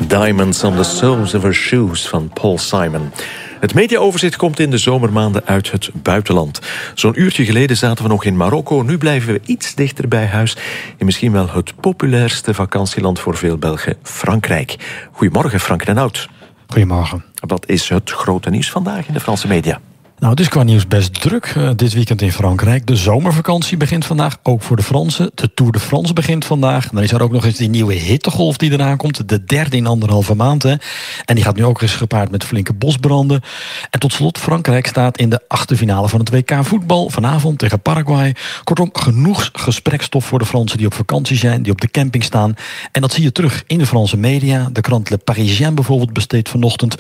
Diamonds on the Soles of Her Shoes van Paul Simon. Het mediaoverzicht komt in de zomermaanden uit het buitenland. Zo'n uurtje geleden zaten we nog in Marokko. Nu blijven we iets dichter bij huis. In misschien wel het populairste vakantieland voor veel Belgen, Frankrijk. Goedemorgen, Frank Renaud. Goedemorgen. Wat is het grote nieuws vandaag in de Franse media? Nou, het is qua nieuws best druk dit weekend in Frankrijk. De zomervakantie begint vandaag, ook voor de Fransen. De Tour de France begint vandaag. Dan is er ook nog eens die nieuwe hittegolf die eraan komt. De derde in 1,5 maand. Hè. En die gaat nu ook eens gepaard met flinke bosbranden. En tot slot, Frankrijk staat in de achterfinale van het WK voetbal. Vanavond tegen Paraguay. Kortom, genoeg gesprekstof voor de Fransen die op vakantie zijn, die op de camping staan. En dat zie je terug in de Franse media. De krant Le Parisien bijvoorbeeld besteedt vanochtend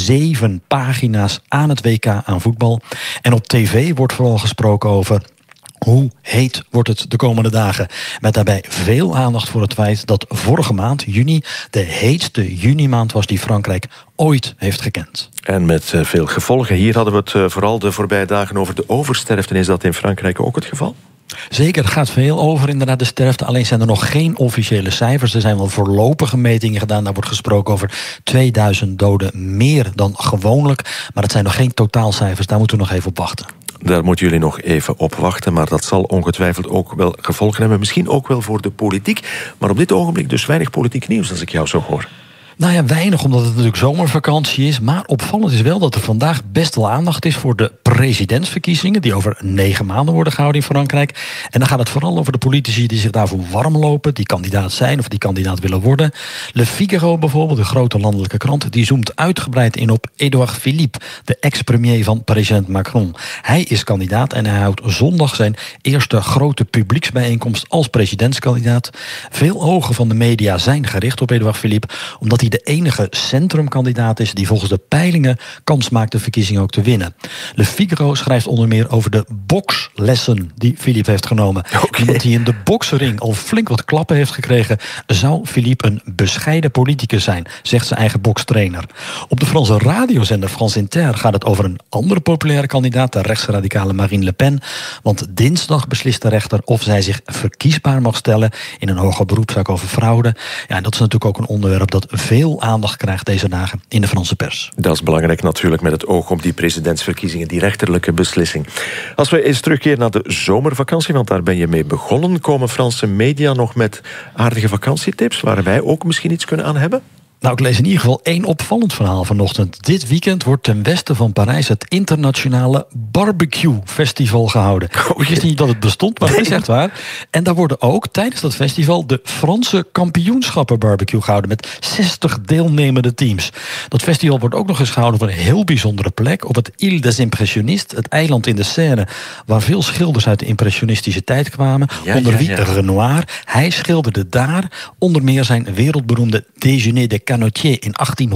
7 pagina's aan het WK aan voetbal. En op tv wordt vooral gesproken over hoe heet wordt het de komende dagen. Met daarbij veel aandacht voor het feit dat vorige maand, juni, de heetste junimaand was die Frankrijk ooit heeft gekend. En met veel gevolgen. Hier hadden we het vooral de voorbije dagen over de oversterfte. Is dat in Frankrijk ook het geval? Zeker, er gaat veel over inderdaad de sterfte. Alleen zijn er nog geen officiële cijfers. Er zijn wel voorlopige metingen gedaan. Daar wordt gesproken over 2000 doden meer dan gewoonlijk. Maar het zijn nog geen totaalcijfers. Daar moeten we nog even op wachten. Daar moeten jullie nog even op wachten. Maar dat zal ongetwijfeld ook wel gevolgen hebben. Misschien ook wel voor de politiek. Maar op dit ogenblik dus weinig politiek nieuws als ik jou zo hoor. Nou ja, weinig, omdat het natuurlijk zomervakantie is. Maar opvallend is wel dat er vandaag best wel aandacht is voor de presidentsverkiezingen, die over 9 maanden worden gehouden in Frankrijk. En dan gaat het vooral over de politici die zich daarvoor warm lopen, die kandidaat zijn of die kandidaat willen worden. Le Figaro bijvoorbeeld, de grote landelijke krant, die zoomt uitgebreid in op Édouard Philippe, de ex-premier van president Macron. Hij is kandidaat en hij houdt zondag zijn eerste grote publieksbijeenkomst als presidentskandidaat. Veel ogen van de media zijn gericht op Édouard Philippe, omdat hij de enige centrumkandidaat is die volgens de peilingen kans maakt de verkiezing ook te winnen. Le Figaro schrijft onder meer over de bokslessen die Philippe heeft genomen. Omdat hij in de boksering al flink wat klappen heeft gekregen, zou Philippe een bescheiden politicus zijn, zegt zijn eigen bokstrainer. Op de Franse radiozender France Inter gaat het over een andere populaire kandidaat, de rechtsradicale Marine Le Pen. Want dinsdag beslist de rechter of zij zich verkiesbaar mag stellen in een hoger beroepszaak over fraude. Ja, en dat is natuurlijk ook een onderwerp dat veel aandacht krijgt deze dagen in de Franse pers. Dat is belangrijk natuurlijk met het oog op die presidentsverkiezingen, die rechterlijke beslissing. Als we eens terugkeren naar de zomervakantie, want daar ben je mee begonnen, komen Franse media nog met aardige vakantietips waar wij ook misschien iets kunnen aan hebben? Nou, ik lees in ieder geval 1 opvallend verhaal vanochtend. Dit weekend wordt ten westen van Parijs het internationale barbecue festival gehouden. Ik wist niet dat het bestond, maar het is echt waar. En daar worden ook tijdens dat festival de Franse kampioenschappen barbecue gehouden met 60 deelnemende teams. Dat festival wordt ook nog eens gehouden op een heel bijzondere plek, op het Île des Impressionistes, het eiland in de Seine, waar veel schilders uit de impressionistische tijd kwamen. Onder wie Renoir. Hij schilderde daar onder meer zijn wereldberoemde Déjeuner des Canotiers in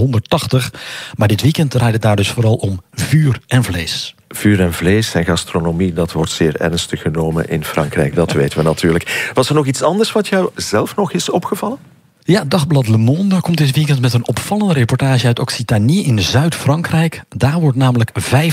1880. Maar dit weekend draaide het daar dus vooral om vuur en vlees. Vuur en vlees en gastronomie, dat wordt zeer ernstig genomen in Frankrijk. Dat weten we natuurlijk. Was er nog iets anders wat jou zelf nog is opgevallen? Ja, dagblad Le Monde komt dit weekend met een opvallende reportage uit Occitanie in Zuid-Frankrijk. Daar wordt namelijk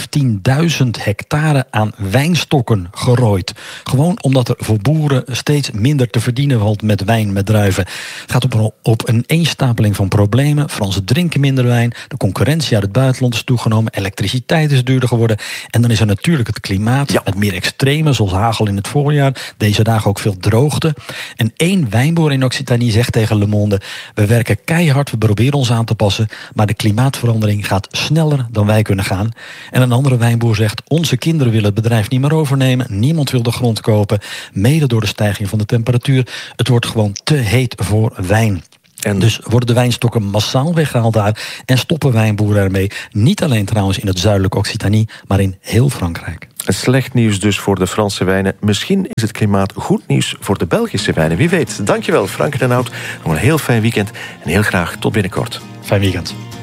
15.000 hectare aan wijnstokken gerooid. Gewoon omdat er voor boeren steeds minder te verdienen valt met wijn, met druiven. Het gaat op een eenstapeling van problemen. Fransen drinken minder wijn, de concurrentie uit het buitenland is toegenomen, elektriciteit is duurder geworden. En dan is er natuurlijk het klimaat, met meer extreme, zoals hagel in het voorjaar. Deze dagen ook veel droogte. En 1 wijnboer in Occitanie zegt tegen Le Monde: we werken keihard, we proberen ons aan te passen, maar de klimaatverandering gaat sneller dan wij kunnen gaan. En een andere wijnboer zegt: onze kinderen willen het bedrijf niet meer overnemen, niemand wil de grond kopen, mede door de stijging van de temperatuur. Het wordt gewoon te heet voor wijn. En dus worden de wijnstokken massaal weggehaald daar en stoppen wijnboeren ermee. Niet alleen trouwens in het zuidelijke Occitanie, maar in heel Frankrijk. Slecht nieuws dus voor de Franse wijnen. Misschien is het klimaat goed nieuws voor de Belgische wijnen. Wie weet. Dankjewel, Frank Renaud. Nog een heel fijn weekend en heel graag tot binnenkort. Fijn weekend.